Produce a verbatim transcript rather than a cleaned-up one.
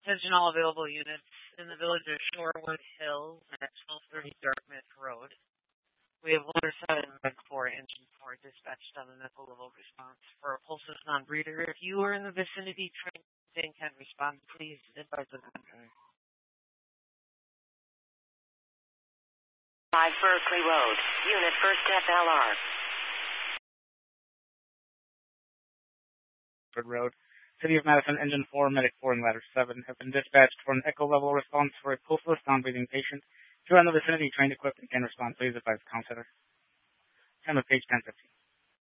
Attention all available units in the village of Shorewood Hills at twelve thirty Dartmouth Road. We have Letter seven, Med four, Engine four dispatched on an echo level response for a pulseless non-breather. If you are in the vicinity, train can respond, please advise the contrary. five Berkeley Road, Unit first F L R. Road. City of Madison, Engine four, Medic four, and Ladder seven have been dispatched for an echo level response for a pulseless non-breathing patient. If you are in the vicinity, trained equipped and can respond, please advise the comm center. Time of page ten fifteen.